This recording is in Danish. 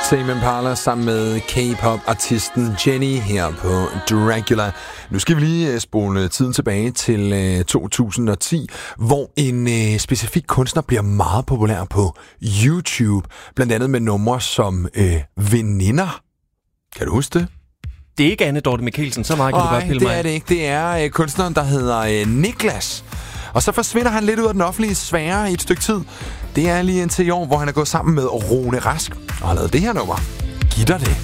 Tame Impala sammen med K-pop-artisten Jennie her på Dracula. Nu skal vi lige spole tiden tilbage til 2010, hvor en specifik kunstner bliver meget populær på YouTube. Blandt andet med numre som Veninder. Kan du huske det? Det er ikke Anne Dorte Mikkelsen, så meget kan du godt pille mig. Nej, det er det ikke. Det er kunstneren, der hedder Niklas. Og så forsvinder han lidt ud af den offentlige sfære i et stykke tid. Det er lige indtil i år, hvor han er gået sammen med Rune Rask og har lavet det her nummer. Giv dig det.